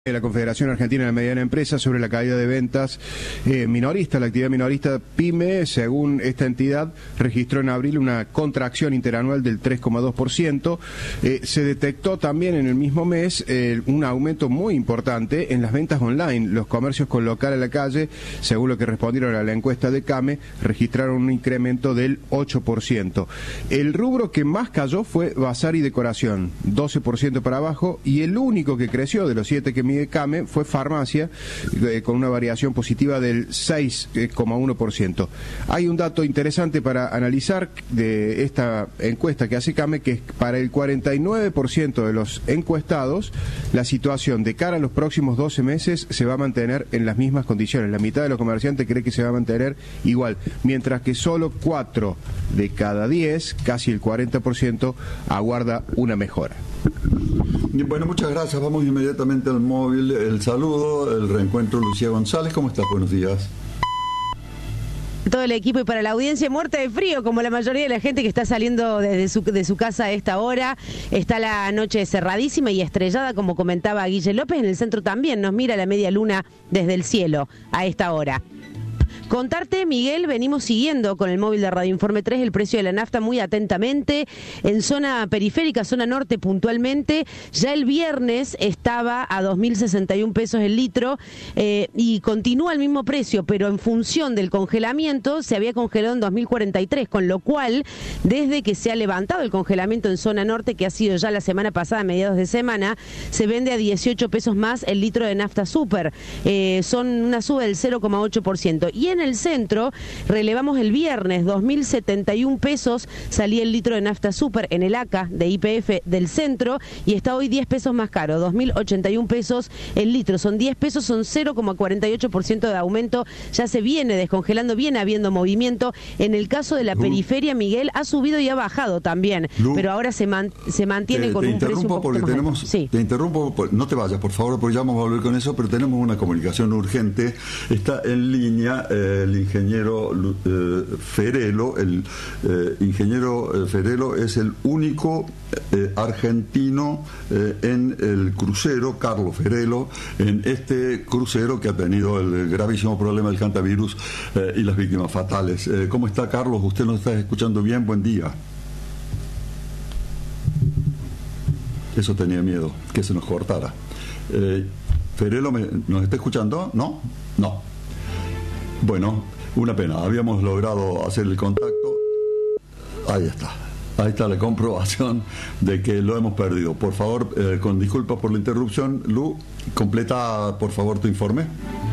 La Confederación Argentina de la Mediana Empresa sobre la caída de ventas minorista. La actividad minorista PYME, según esta entidad, registró en abril una contracción interanual del 3,2%. Se detectó también en el mismo mes un aumento muy importante en las ventas online. Los comercios con local a la calle, según lo que respondieron a la encuesta de CAME, registraron un incremento del 8%. El rubro que más cayó fue bazar y decoración, 12% para abajo, y el único que creció de los 7 que mide CAME fue farmacia, con una variación positiva del 6,1%. Hay un dato interesante para analizar de esta encuesta que hace CAME, que es para el 49% de los encuestados, la situación de cara a los próximos 12 meses se va a mantener en las mismas condiciones. La mitad de los comerciantes cree que se va a mantener igual, mientras que solo 4 de cada 10, casi el 40%, aguarda una mejora. Bueno, muchas gracias. Vamos inmediatamente al móvil. El saludo, el reencuentro. Lucía González, ¿cómo estás? Buenos días. Todo el equipo y para la audiencia muerta de frío, como la mayoría de la gente que está saliendo de su casa a esta hora. Está la noche cerradísima y estrellada, como comentaba Guille López. En el centro también nos mira la media luna desde el cielo a esta hora. Contarte, Miguel, venimos siguiendo con el móvil de Radio Informe 3 el precio de la nafta muy atentamente. En zona periférica, zona norte puntualmente, ya el viernes estaba a 2.061 pesos el litro y continúa el mismo precio, pero en función del congelamiento se había congelado en 2.043, con lo cual, desde que se ha levantado el congelamiento en zona norte, que ha sido ya la semana pasada, a mediados de semana, se vende a 18 pesos más el litro de nafta super. Son una suba del 0,8%. Y en el centro, relevamos el viernes, 2.071 pesos salía el litro de nafta super en el ACA de YPF del centro y está hoy 10 pesos más caro, 2.081 pesos el litro. Son 10 pesos, son 0,48% de aumento. Ya se viene descongelando, viene habiendo movimiento. En el caso de la periferia, Miguel, ha subido y ha bajado también, pero ahora se mantiene con un precio un poco más alto. Sí. Te interrumpo, no te vayas, por favor, porque ya vamos a volver con eso, pero tenemos una comunicación urgente. Está en línea el ingeniero Ferelo. El ingeniero Ferelo es el único argentino en el crucero, Carlos Ferelo, en este crucero que ha tenido el gravísimo problema del hantavirus y las víctimas fatales. ¿Cómo está, Carlos? ¿Usted nos está escuchando bien? Buen día. Eso tenía miedo, que se nos cortara. Ferelo, ¿nos está escuchando? ¿No? No. Bueno, una pena. Habíamos logrado hacer el contacto. Ahí está. Ahí está la comprobación de que lo hemos perdido. Por favor, con disculpas por la interrupción, Lu, completa por favor tu informe.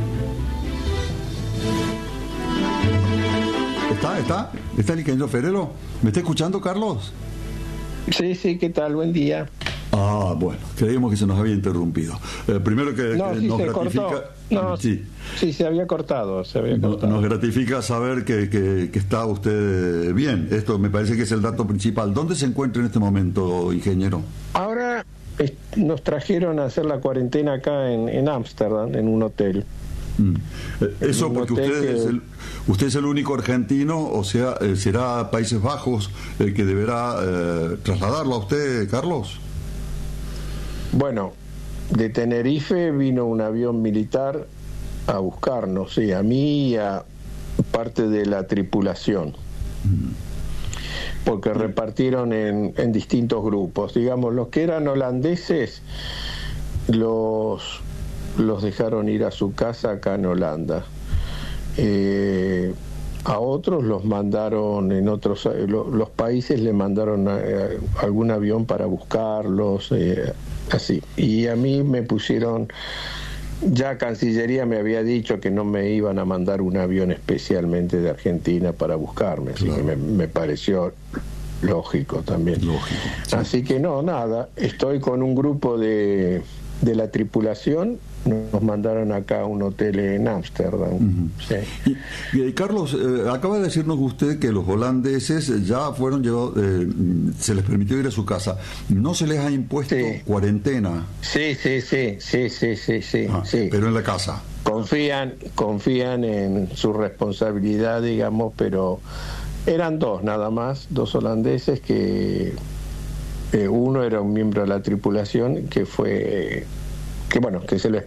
¿Está el ingeniero Ferelo? ¿Me está escuchando, Carlos? Sí, ¿qué tal? Buen día. Ah, bueno, creíamos que se nos había interrumpido. Primero que nos gratifica... Sí, se había cortado. Nos gratifica saber que está usted bien. Esto me parece que es el dato principal. ¿Dónde se encuentra en este momento, ingeniero? Ahora nos trajeron a hacer la cuarentena acá en Ámsterdam, en un hotel. Eso porque usted es el único argentino, o sea, ¿será Países Bajos el que deberá trasladarlo a usted, Carlos? Bueno, de Tenerife vino un avión militar a buscarnos, sí, a mí y a parte de la tripulación, porque repartieron en distintos grupos. Digamos, los que eran holandeses los dejaron ir a su casa acá en Holanda. A otros los mandaron en otros, los países le mandaron algún avión para buscarlos, así. Y a mí me pusieron, ya Cancillería me había dicho que no me iban a mandar un avión especialmente de Argentina para buscarme, así que me pareció lógico también. Sí. Así que nada, estoy con un grupo de la tripulación. Nos mandaron acá a un hotel en Ámsterdam. Sí. Y Carlos, acaba de decirnos usted que los holandeses ya fueron llevados, se les permitió ir a su casa. ¿No se les ha impuesto cuarentena? Sí. Pero en la casa. Confían en su responsabilidad, digamos, pero eran nada más, dos holandeses que uno era un miembro de la tripulación que fue que bueno, que se lo